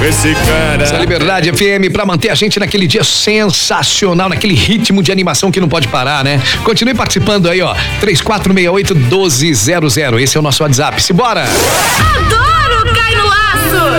Esse cara. Essa Liberdade FM pra manter a gente naquele dia sensacional, naquele ritmo de animação que não pode parar, né? Continue participando aí, ó. 3468-1200. Esse é o nosso WhatsApp. Simbora! Adoro Cai no Laço!